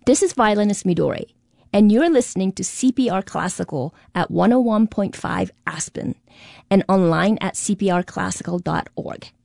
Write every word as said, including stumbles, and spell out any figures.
This is violinist Midori, and you're listening to C P R Classical at one oh one point five Aspen and online at c p r classical dot org.